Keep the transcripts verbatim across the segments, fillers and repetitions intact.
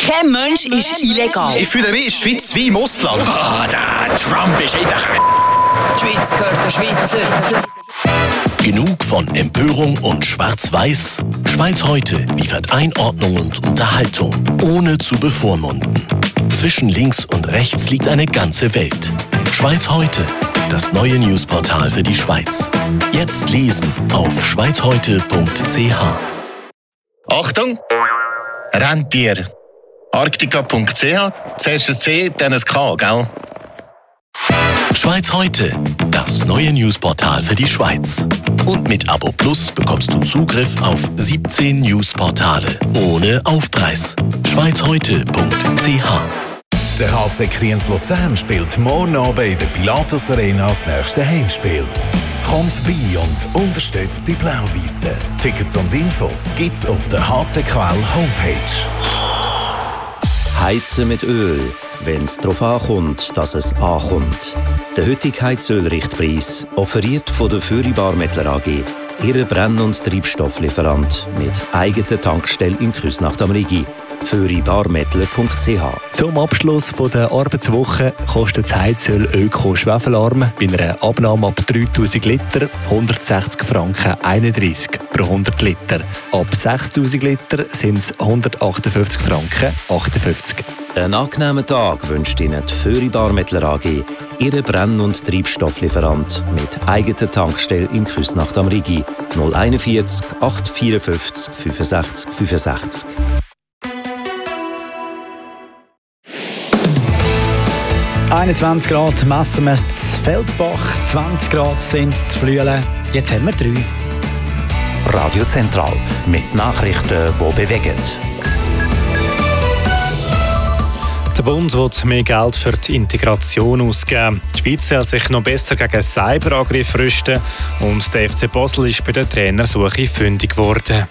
Kein Mensch ist illegal. Ich fühle mich in der Schweiz wie im Ausland. Ah, der Trump ist einfach... Die Schweiz gehört der Schweizer. Genug von Empörung und Schwarz-Weiß? Schweiz heute liefert Einordnung und Unterhaltung, ohne zu bevormunden. Zwischen links und rechts liegt eine ganze Welt. Schweiz heute, das neue Newsportal für die Schweiz. Jetzt lesen auf schweizheute punkt c h. Achtung! Rentier. Arktika punkt c h. Zuerst ein C, dann ein K, gell? Schweiz heute, das neue Newsportal für die Schweiz. Und mit Abo Plus bekommst du Zugriff auf siebzehn Newsportale ohne Aufpreis. schweizheute punkt c h. Der H C Kriens Luzern spielt morgen Abend in der Pilatus Arena das nächste Heimspiel. Komm vorbei und unterstützt die Blau-Weissen. Tickets und Infos gibt's auf der H C K L Homepage. Heizen mit Öl, wenn es darauf ankommt, dass es ankommt. Der heutige Heizölrichtpreis, offeriert von der Föri Barmettler A G, Ihre Brenn- und Treibstofflieferant mit eigener Tankstelle in Küsnacht am Rigi. föri barmettler punkt c h. Zum Abschluss der Arbeitswoche kostet das Heizöl Öko Schwefelarm bei einer Abnahme ab dreitausend Liter hundertsechzig Franken einunddreißig pro hundert Liter. Ab sechstausend Liter sind es hundertachtundfünfzig Franken achtundfünfzig. Einen angenehmen Tag wünscht Ihnen die Föri Barmettler A G, Ihre Brenn- und Treibstofflieferant mit eigener Tankstelle in Küsnacht am Rigi. null vierundvierzig achthundertvierundfünfzig fünfundsechzig fünfundsechzig. einundzwanzig Grad messen wir zu Feldbach, zwanzig Grad sind es zu Flüelen. Jetzt haben wir drei. Radio Zentral mit Nachrichten, die bewegen. Der Bund will mehr Geld für die Integration ausgeben. Die Schweiz soll sich noch besser gegen Cyberangriffe rüsten und der F C Basel ist bei der Trainersuche fündig geworden.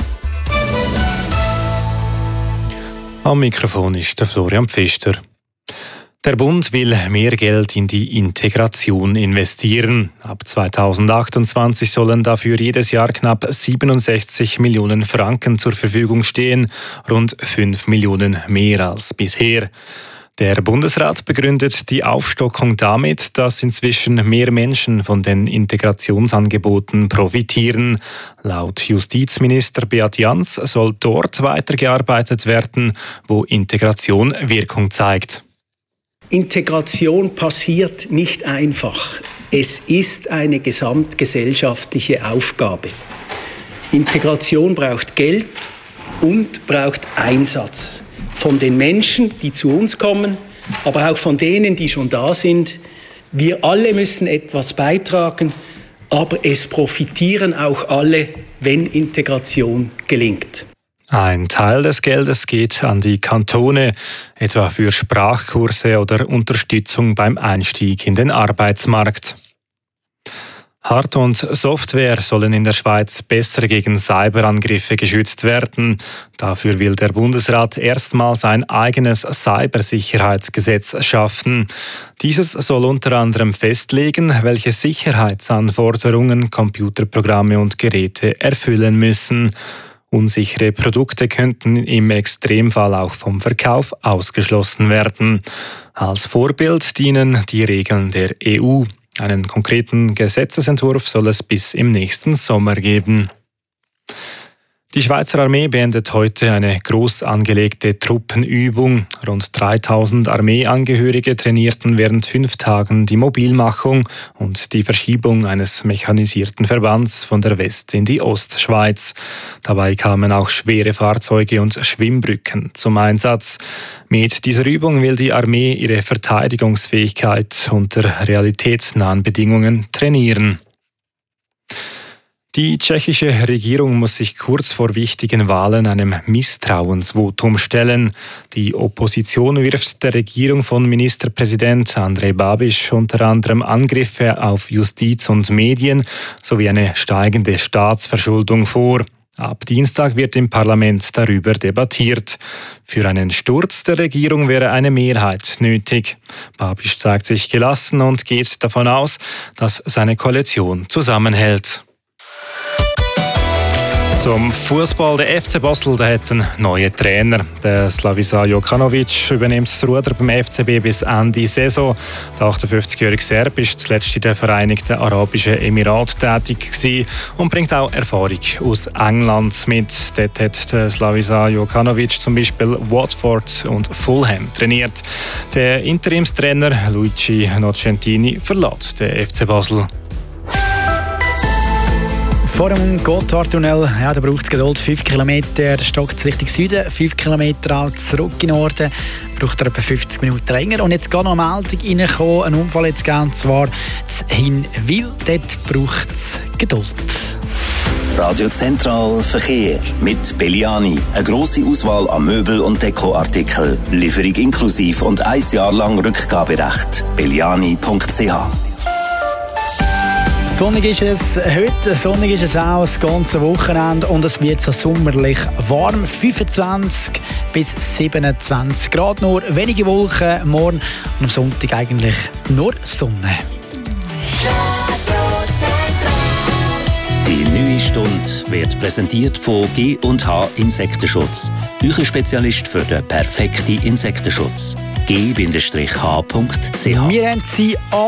Am Mikrofon ist der Florian Pfister. Der Bund will mehr Geld in die Integration investieren. Ab zweitausendachtundzwanzig sollen dafür jedes Jahr knapp siebenundsechzig Millionen Franken zur Verfügung stehen, rund fünf Millionen mehr als bisher. Der Bundesrat begründet die Aufstockung damit, dass inzwischen mehr Menschen von den Integrationsangeboten profitieren. Laut Justizminister Beat Jans soll dort weitergearbeitet werden, wo Integration Wirkung zeigt. Integration passiert nicht einfach. Es ist eine gesamtgesellschaftliche Aufgabe. Integration braucht Geld und braucht Einsatz. Von den Menschen, die zu uns kommen, aber auch von denen, die schon da sind. Wir alle müssen etwas beitragen, aber es profitieren auch alle, wenn Integration gelingt. Ein Teil des Geldes geht an die Kantone, etwa für Sprachkurse oder Unterstützung beim Einstieg in den Arbeitsmarkt. Hard- und Software sollen in der Schweiz besser gegen Cyberangriffe geschützt werden. Dafür will der Bundesrat erstmals ein eigenes Cybersicherheitsgesetz schaffen. Dieses soll unter anderem festlegen, welche Sicherheitsanforderungen Computerprogramme und Geräte erfüllen müssen. Unsichere Produkte könnten im Extremfall auch vom Verkauf ausgeschlossen werden. Als Vorbild dienen die Regeln der E U. Einen konkreten Gesetzesentwurf soll es bis im nächsten Sommer geben. Die Schweizer Armee beendet heute eine groß angelegte Truppenübung. Rund dreitausend Armeeangehörige trainierten während fünf Tagen die Mobilmachung und die Verschiebung eines mechanisierten Verbands von der West- in die Ostschweiz. Dabei kamen auch schwere Fahrzeuge und Schwimmbrücken zum Einsatz. Mit dieser Übung will die Armee ihre Verteidigungsfähigkeit unter realitätsnahen Bedingungen trainieren. Die tschechische Regierung muss sich kurz vor wichtigen Wahlen einem Misstrauensvotum stellen. Die Opposition wirft der Regierung von Ministerpräsident Andrej Babiš unter anderem Angriffe auf Justiz und Medien sowie eine steigende Staatsverschuldung vor. Ab Dienstag wird im Parlament darüber debattiert. Für einen Sturz der Regierung wäre eine Mehrheit nötig. Babiš zeigt sich gelassen und geht davon aus, dass seine Koalition zusammenhält. Zum Fußball. Der F C Basel der hat einen neuen Trainer. Der Slaviša Jokanović übernimmt das Ruder beim F C B bis Ende Saison. Der achtundfünfzigjährige Serb war zuletzt in den Vereinigten Arabischen Emiraten tätig gewesen und bringt auch Erfahrung aus England mit. Dort hat der Slaviša Jokanović zum Beispiel Watford und Fulham trainiert. Der Interimstrainer Luigi Nocentini verlässt den F C Basel. Vor dem Gotthardtunnel, ja, da braucht es Geduld. fünf Kilometer stockt es Richtung Süden, fünf Kilometer auch zurück in den Norden. Braucht er etwa fünfzig Minuten länger. Und jetzt geht noch eine Meldung reingekommen, ein Unfall jetzt gegeben, zwar in Hinwil. Dort braucht es Geduld. Radio Zentral Verkehr mit Belliani. Eine grosse Auswahl an Möbel- und Dekoartikeln. Lieferung inklusiv und ein Jahr lang Rückgaberecht. belliani punkt c h. Sonnig ist es heute, sonnig ist es auch das ganze Wochenende und es wird so sommerlich warm. fünfundzwanzig bis siebenundzwanzig Grad, nur wenige Wolken morgen und am Sonntag eigentlich nur Sonne. Die neue Stunde wird präsentiert von G und H Insektenschutz. Euer Spezialist für den perfekten Insektenschutz. G H punkt c h. Wir haben sie